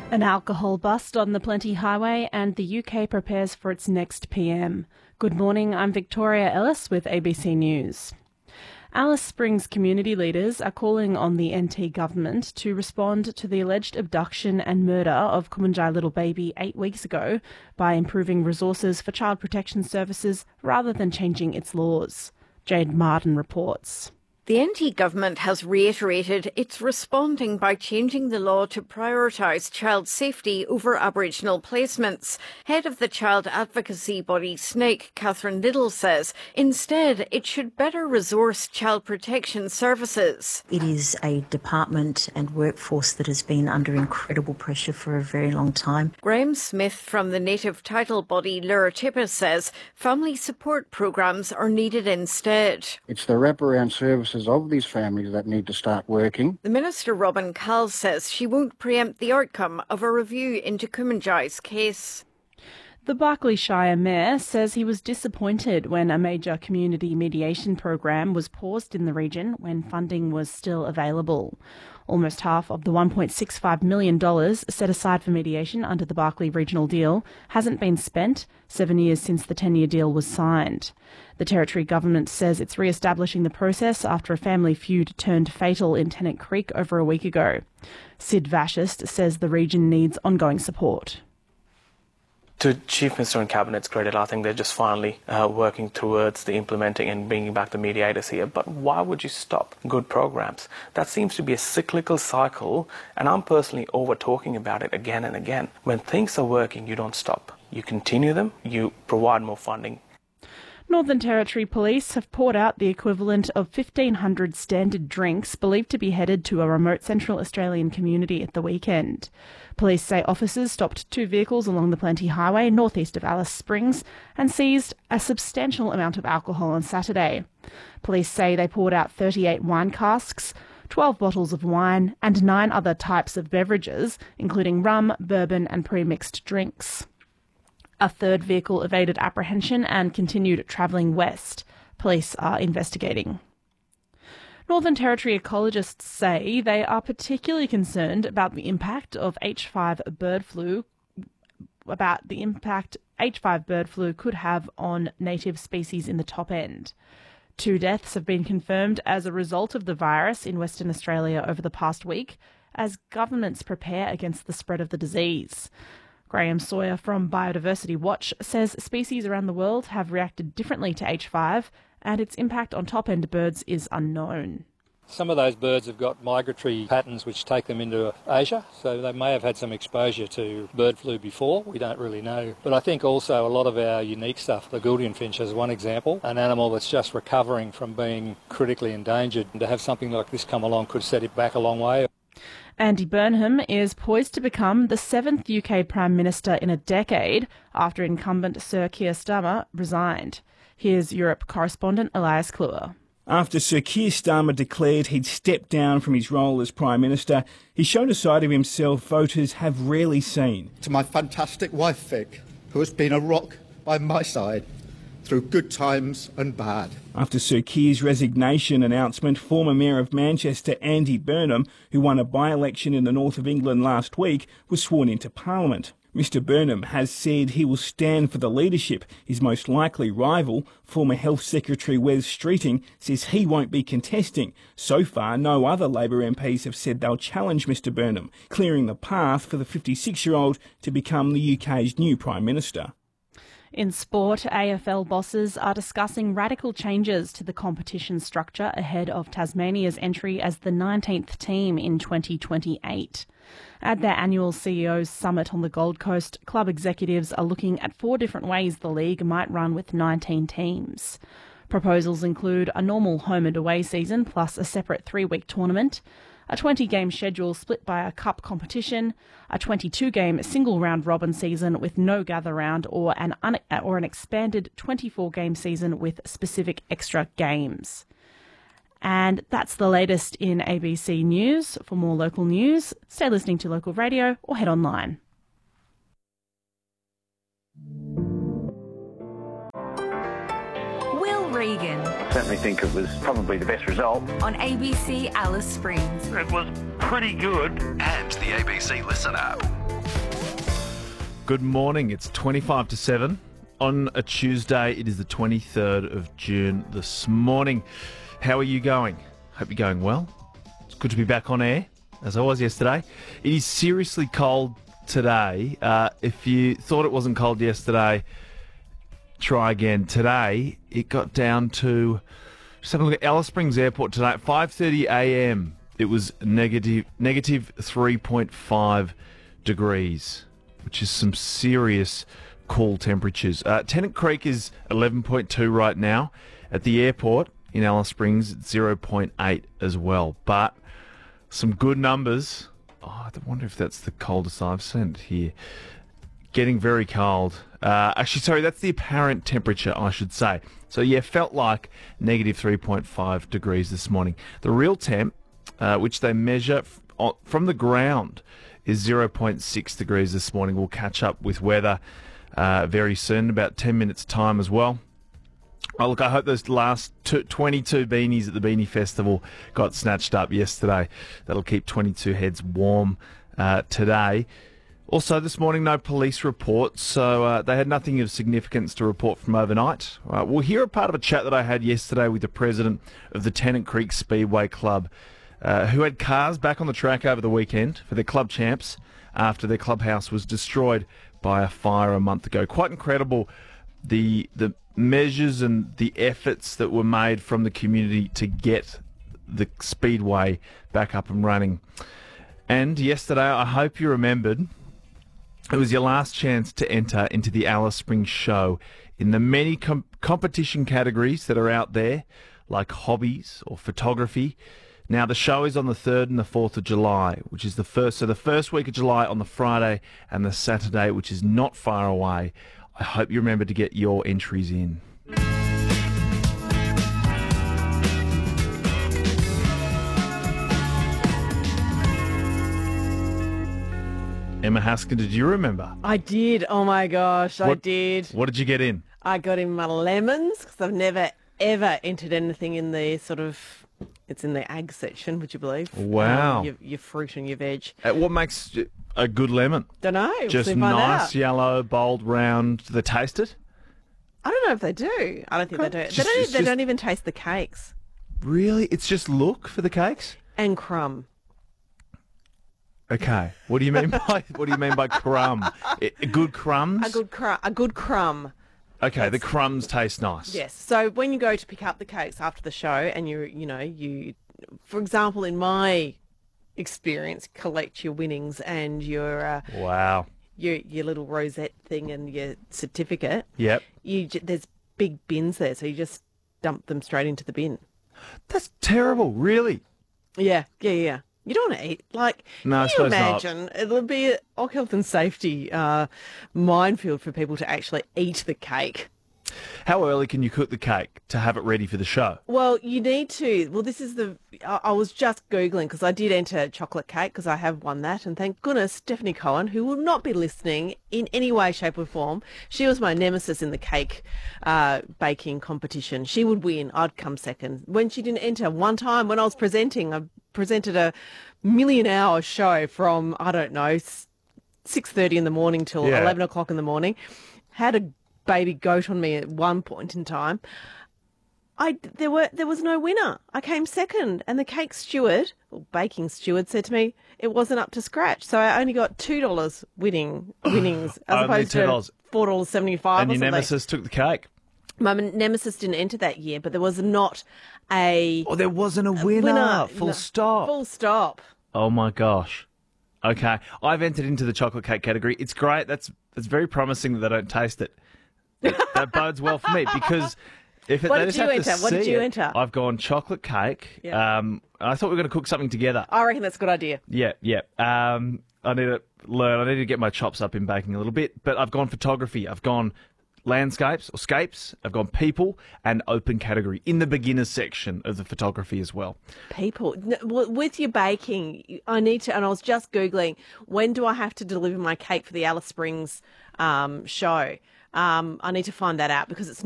An alcohol bust on the Plenty Highway and the UK prepares for its next PM. Good morning, I'm Victoria Ellis with ABC News. Alice Springs community leaders are calling on the NT government to respond to the alleged abduction and murder of Kumanjai little baby 8 weeks ago by improving resources for child protection services rather than changing its laws. Jade Martin reports. The NT government has reiterated it's responding by changing the law to prioritise child safety over Aboriginal placements. Head of the child advocacy body SNAKE, Catherine Liddle, says instead it should better resource child protection services. It is a department and workforce that has been under incredible pressure for a very long time. Graham Smith from the native title body Luratipa says family support programs are needed instead. It's the wraparound services of these families that need to start working. The Minister Robin Call says she won't preempt the outcome of a review into Kumanjai's case. The Barkly Shire Mayor says he was disappointed when a major community mediation program was paused in the region when funding was still available. Almost half of the $1.65 million set aside for mediation under the Barkly Regional Deal hasn't been spent 7 years since the 10-year deal was signed. The Territory Government says it's re-establishing the process after a family feud turned fatal in Tennant Creek over a week ago. Sid Vashist says the region needs ongoing support. To Chief Minister and Cabinet's credit, I think they're just finally working towards the implementing and bringing back the mediators here. But why would you stop good programs? That seems to be a cyclical cycle, and I'm personally over-talking about it again and again. When things are working, you don't stop. You continue them, you provide more funding. Northern Territory Police have poured out the equivalent of 1,500 standard drinks believed to be headed to a remote Central Australian community at the weekend. Police say officers stopped 2 vehicles along the Plenty Highway northeast of Alice Springs and seized a substantial amount of alcohol on Saturday. Police say they poured out 38 wine casks, 12 bottles of wine and 9 other types of beverages, including rum, bourbon and pre-mixed drinks. A third vehicle evaded apprehension and continued travelling west. Police are investigating. Northern Territory ecologists say they are particularly concerned about the impact of H5 bird flu could have on native species in the top end. 2 deaths have been confirmed as a result of the virus in Western Australia over the past week as governments prepare against the spread of the disease. Graham Sawyer from Biodiversity Watch says species around the world have reacted differently to H5 and its impact on top-end birds is unknown. Some of those birds have got migratory patterns which take them into Asia, so they may have had some exposure to bird flu before, we don't really know. But I think also a lot of our unique stuff, the Gouldian finch is one example, an animal that's just recovering from being critically endangered, and to have something like this come along could set it back a long way. Andy Burnham is poised to become the 7th UK Prime Minister in a decade after incumbent Sir Keir Starmer resigned. Here's Europe correspondent Elias Kluwer. After Sir Keir Starmer declared he'd stepped down from his role as Prime Minister, he showed a side of himself voters have rarely seen. To my fantastic wife Vic, who has been a rock by my side through good times and bad. After Sir Keir's resignation announcement, former Mayor of Manchester Andy Burnham, who won a by-election in the north of England last week, was sworn into Parliament. Mr Burnham has said he will stand for the leadership. His most likely rival, former Health Secretary Wes Streeting, says he won't be contesting. So far, no other Labor MPs have said they'll challenge Mr Burnham, clearing the path for the 56-year-old to become the UK's new Prime Minister. In sport, AFL bosses are discussing radical changes to the competition structure ahead of Tasmania's entry as the 19th team in 2028. At their annual CEO's Summit on the Gold Coast, club executives are looking at 4 different ways the league might run with 19 teams. Proposals include a normal home and away season plus a separate 3-week tournament, a 20-game schedule split by a cup competition, a 22-game single-round robin season with no gather round, or an expanded 24-game season with specific extra games. And that's the latest in ABC News. For more local news, stay listening to local radio or head online. Regan. I certainly think it was probably the best result. On ABC Alice Springs. It was pretty good. And the ABC Listen app. Good morning. It's 25 to 7 on a Tuesday. It is the 23rd of June this morning. How are you going? Hope you're going well. It's good to be back on air, as I was yesterday. It is seriously cold today. If you thought it wasn't cold yesterday, try again. Today, it got down to... Just having a look at Alice Springs Airport today at 5:30 a.m. It was negative 3.5 degrees, which is some serious cool temperatures. Tennant Creek is 11.2 right now. At the airport in Alice Springs, it's 0.8 as well. But some good numbers. I wonder if that's the coldest I've seen here. Getting very cold. Actually, sorry, that's the apparent temperature, I should say. So, yeah, felt like negative 3.5 degrees this morning. The real temp, which they measure from the ground, is 0.6 degrees this morning. We'll catch up with weather very soon, about 10 minutes' time as well. Oh, look, I hope those last 22 beanies at the Beanie Festival got snatched up yesterday. That'll keep 22 heads warm today. Also, this morning, no police reports, so they had nothing of significance to report from overnight. We'll hear a part of a chat that I had yesterday with the president of the Tennant Creek Speedway Club, who had cars back on the track over the weekend for their club champs after their clubhouse was destroyed by a fire a month ago. Quite incredible, the measures and the efforts that were made from the community to get the speedway back up and running. And yesterday, I hope you remembered, it was your last chance to enter into the Alice Springs show in the many competition categories that are out there, like hobbies or photography. Now, the show is on the 3rd and the 4th of July, which is the first week of July on the Friday and the Saturday, which is not far away. I hope you remember to get your entries in. Emma Haskin, did you remember? I did. Oh, my gosh, I did. What did you get in? I got in my lemons because I've never, ever entered anything in the sort of... It's in the ag section, would you believe? Wow. Your fruit and your veg. What makes a good lemon? Don't know. Just nice, yellow, bold, round. Do they taste it? I don't know if they do. I don't think they do. They don't even taste the cakes. Really? It's just look for the cakes? And crumb. Okay. What do you mean by crumb? Good crumbs? A good crumb. Okay, the crumbs taste nice. Yes. So when you go to pick up the cakes after the show, and you, for example, in my experience, collect your winnings and your wow, your little rosette thing and your certificate. Yep. There's big bins there, so you just dump them straight into the bin. That's terrible. Really? Yeah. You don't want to eat. No, can you imagine? It'll be a health and safety minefield for people to actually eat the cake. How early can you cook the cake to have it ready for the show? Well, you need to. Well, this is I was just Googling because I did enter chocolate cake because I have won that. And thank goodness Stephanie Cohen, who will not be listening in any way, shape or form. She was my nemesis in the cake baking competition. She would win. I'd come second. When she didn't enter, one time when I was presenting, I presented a million-hour show from, I don't know, 6:30 in the morning till 11 o'clock in the morning. Had a baby goat on me at one point in time. There was no winner. I came second, and the cake steward, or baking steward, said to me it wasn't up to scratch. So I only got $2 winnings as opposed to $4.75. And your nemesis took the cake. My nemesis didn't enter that year, but there was not there wasn't a winner. Full stop. Full stop. Oh my gosh. Okay, I've entered into the chocolate cake category. It's great. That's very promising that they don't taste it. That bodes well for me because if What did you enter? I've gone chocolate cake. Yeah. I thought we were going to cook something together. I reckon that's a good idea. Yeah. I need to learn. I need to get my chops up in baking a little bit. But I've gone photography. I've gone landscapes or scapes. I've gone people and open category in the beginners section of the photography as well. People. With your baking, I need to, and I was just Googling, when do I have to deliver my cake for the Alice Springs show? I need to find that out because it's